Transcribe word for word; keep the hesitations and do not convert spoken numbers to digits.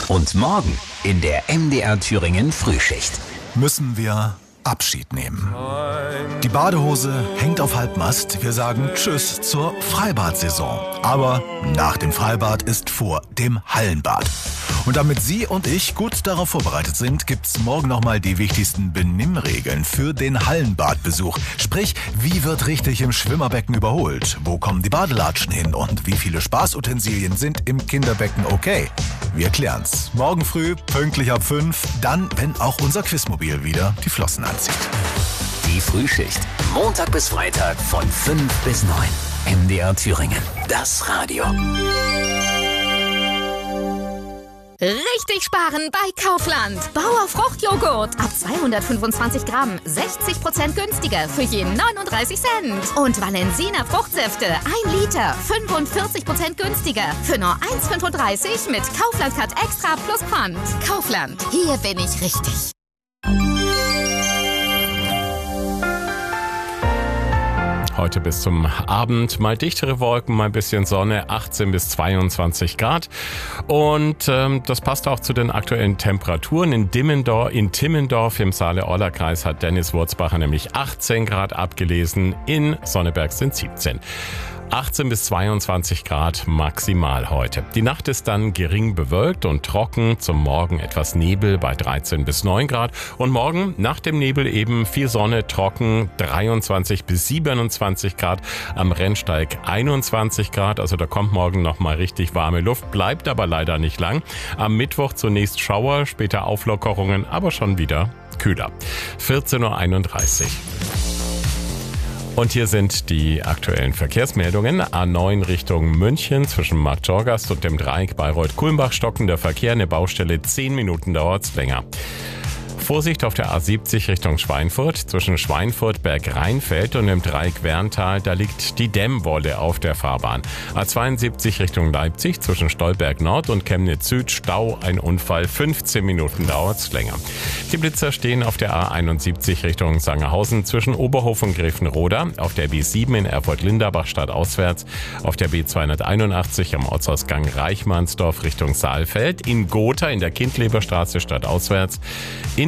Und morgen in der M D R Thüringen Frühschicht. Müssen wir Abschied nehmen. Die Badehose hängt auf Halbmast. Wir sagen Tschüss zur Freibad-Saison. Aber nach dem Freibad ist vor dem Hallenbad. Und damit Sie und ich gut darauf vorbereitet sind, gibt's morgen nochmal die wichtigsten Benimmregeln für den Hallenbadbesuch. Sprich, wie wird richtig im Schwimmerbecken überholt? Wo kommen die Badelatschen hin? Und wie viele Spaßutensilien sind im Kinderbecken okay? Wir klären's. Morgen früh, pünktlich ab fünf, dann, wenn auch unser Quizmobil wieder die Flossen anzieht. Die Frühschicht. Montag bis Freitag von fünf bis neun. M D R Thüringen. Das Radio. Richtig sparen bei Kaufland. Bauer Fruchtjoghurt ab zweihundertfünfundzwanzig Gramm, sechzig Prozent günstiger für je neununddreißig Cent. Und Valensina Fruchtsäfte, ein Liter, fünfundvierzig Prozent günstiger für nur eins Komma fünfunddreißig mit Kaufland Cut Extra plus Pfand. Kaufland, hier bin ich richtig. Heute bis zum Abend mal dichtere Wolken, mal ein bisschen Sonne, achtzehn bis zweiundzwanzig Grad. Und ähm, das passt auch zu den aktuellen Temperaturen. In Dimmendorf, in Timmendorf im Saale-Orla-Kreis hat Dennis Wurzbacher nämlich achtzehn Grad abgelesen. In Sonneberg sind siebzehn. achtzehn bis zweiundzwanzig Grad maximal heute. Die Nacht ist dann gering bewölkt und trocken, zum Morgen etwas Nebel bei dreizehn bis neun Grad und morgen nach dem Nebel eben viel Sonne, trocken, dreiundzwanzig bis siebenundzwanzig Grad, am Rennsteig einundzwanzig Grad, also da kommt morgen nochmal richtig warme Luft, bleibt aber leider nicht lang. Am Mittwoch zunächst Schauer, später Auflockerungen, aber schon wieder kühler. vierzehn Uhr einunddreißig. Und hier sind die aktuellen Verkehrsmeldungen. A neun Richtung München zwischen Marktschorgast und dem Dreieck Bayreuth-Kulmbach stockender Verkehr. Eine Baustelle, zehn Minuten dauert's länger. Vorsicht auf der A siebzig Richtung Schweinfurt. Zwischen Schweinfurt, Bergrheinfeld und dem Dreieck Werntal, da liegt die Dämmwolle auf der Fahrbahn. A zweiundsiebzig Richtung Leipzig zwischen Stolberg Nord und Chemnitz Süd, Stau, ein Unfall, fünfzehn Minuten dauert's länger. Die Blitzer stehen auf der A einundsiebzig Richtung Sangerhausen zwischen Oberhof und Grevenroda, auf der B sieben in Erfurt-Linderbach stadtauswärts, auf der B zweihunderteinundachtzig am Ortsausgang Reichmannsdorf Richtung Saalfeld, in Gotha in der Kindleberstraße stadtauswärts, in